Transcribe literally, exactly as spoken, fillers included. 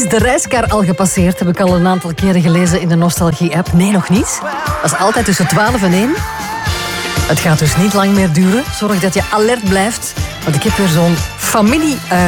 Is de reiskar al gepasseerd? Heb ik al een aantal keren gelezen in de Nostalgie-app. Nee, nog niet. Dat is altijd tussen twaalf en één. Het gaat dus niet lang meer duren. Zorg dat je alert blijft. Want ik heb weer zo'n familie... Uh,